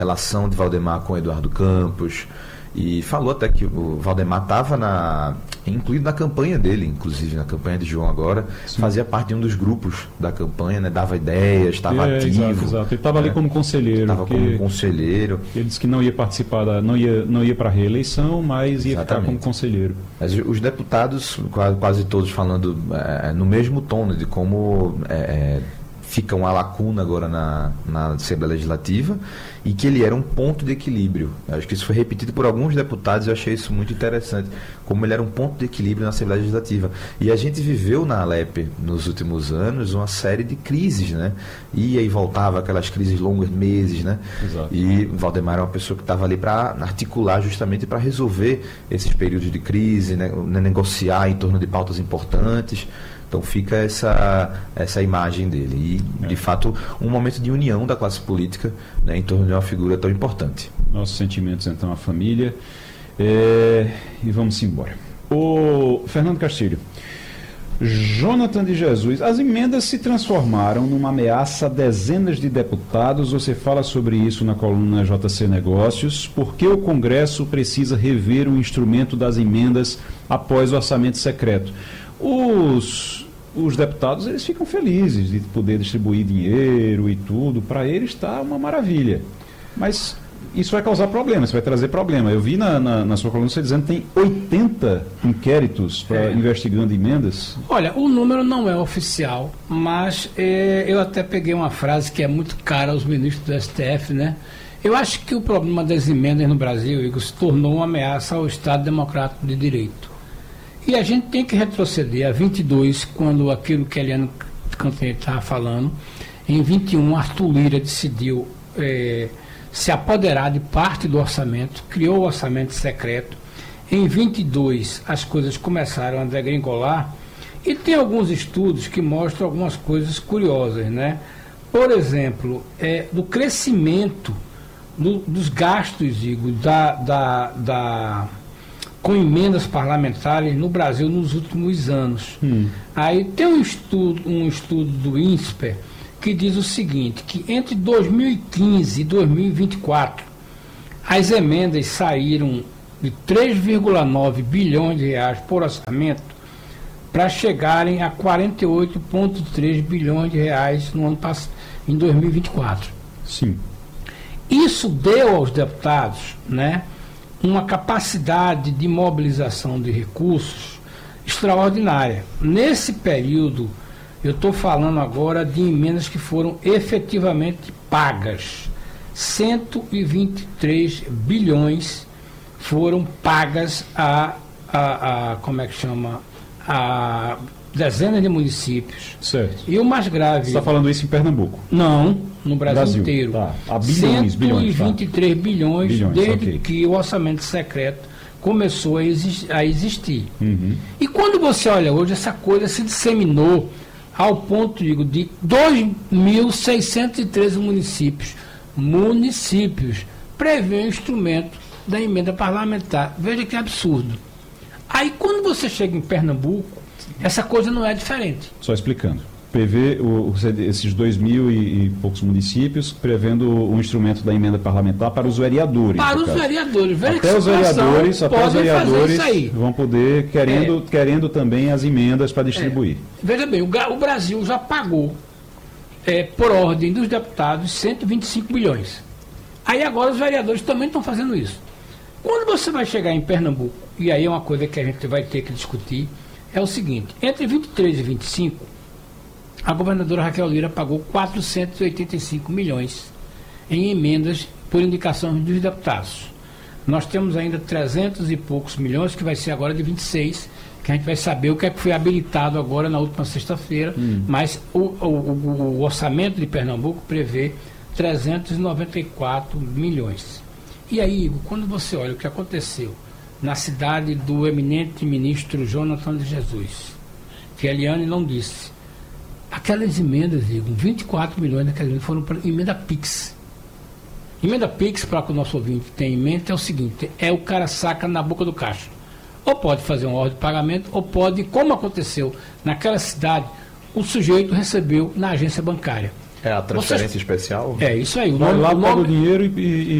relação de Valdemar com Eduardo Campos, e falou até que o Valdemar estava incluído na campanha dele, inclusive na campanha de João agora. Sim. Fazia parte de um dos grupos da campanha, né? Dava ideias, estava ativo. Exato. Ele estava ali como conselheiro. Estava como conselheiro. Ele disse que não ia participar, não ia para a reeleição, mas ia ficar como conselheiro. Mas os deputados, quase todos falando no mesmo tom, né, de como fica uma lacuna agora na Assembleia Legislativa, e que ele era um ponto de equilíbrio. Eu acho que isso foi repetido por alguns deputados, eu achei isso muito interessante, como ele era um ponto de equilíbrio na Assembleia Legislativa. E a gente viveu na Alep, nos últimos anos, uma série de crises, né? Ia e voltava, aquelas crises longas, meses, né? Exato. E Valdemar é uma pessoa que estava ali para articular justamente para resolver esses períodos de crise, né? Negociar em torno de pautas importantes. Então fica essa imagem dele. E, de fato, um momento de união da classe política, né, em torno de uma figura tão importante. Nossos sentimentos, então, à família. E vamos embora. O Fernando Castilho. Jonathan de Jesus, as emendas se transformaram numa ameaça a dezenas de deputados. Você fala sobre isso na coluna JC Negócios. Por que o Congresso precisa rever o instrumento das emendas após o orçamento secreto? Os deputados, eles ficam felizes de poder distribuir dinheiro e tudo. Para eles está uma maravilha. Mas isso vai causar problemas, isso vai trazer problema. Eu vi na sua coluna você dizendo que tem 80 inquéritos investigando emendas. Olha, o número não é oficial, mas eu até peguei uma frase que é muito cara aos ministros do STF, né? Eu acho que o problema das emendas no Brasil, Igor, se tornou uma ameaça ao Estado Democrático de Direito. E a gente tem que retroceder a 22, quando aquilo que a Eliane Cantanhede estava falando. Em 21, Arthur Lira decidiu se apoderar de parte do orçamento, criou o orçamento secreto. Em 22, as coisas começaram a degringolar, e tem alguns estudos que mostram algumas coisas curiosas, né? Por exemplo, do crescimento dos gastos, Igor, com emendas parlamentares no Brasil nos últimos anos. Aí tem um estudo do INSPER que diz o seguinte, que entre 2015 e 2024 as emendas saíram de 3,9 bilhões de reais por orçamento para chegarem a 48,3 bilhões de reais no ano passado, em 2024. Sim. Isso deu aos deputados, né, uma capacidade de mobilização de recursos extraordinária. Nesse período, eu estou falando agora de emendas que foram efetivamente pagas. 123 bilhões foram pagas a dezenas de municípios. Certo. E o mais grave... Você está falando isso em Pernambuco? Não, no Brasil inteiro. Tá. A bilhões, 123 bilhões desde okay. que o orçamento secreto começou a existir. Uhum. E quando você olha hoje, essa coisa se disseminou ao ponto, digo, de 2.613 municípios prevê o instrumento da emenda parlamentar. Veja que absurdo. Aí quando você chega em Pernambuco, essa coisa não é diferente. Só explicando. Prevê esses 2.000 e poucos municípios, prevendo o instrumento da emenda parlamentar para os vereadores. Para os vereadores. Veja até os vereadores isso vão poder, querendo também as emendas para distribuir. Veja bem, o Brasil já pagou, por ordem dos deputados, 125 bilhões. Aí agora os vereadores também estão fazendo isso. Quando você vai chegar em Pernambuco, e aí é uma coisa que a gente vai ter que discutir, é o seguinte, entre 23 e 25, a governadora Raquel Lira pagou 485 milhões em emendas por indicação dos deputados. Nós temos ainda 300 e poucos milhões, que vai ser agora de 26, que a gente vai saber o que é que foi habilitado agora na última sexta-feira, mas o orçamento de Pernambuco prevê 394 milhões. E aí, Igor, quando você olha o que aconteceu na cidade do eminente ministro Jonathan de Jesus, que a Eliane não disse, aquelas emendas, Igor, 24 milhões daquelas emendas foram para emenda PIX. Emenda PIX, para que o nosso ouvinte tenha em mente, é o seguinte, o cara saca na boca do caixa. Ou pode fazer uma ordem de pagamento, ou pode, como aconteceu naquela cidade, o sujeito recebeu na agência bancária. É a transferência especial? É isso aí. O Vai nome, lá, o paga o nome, dinheiro e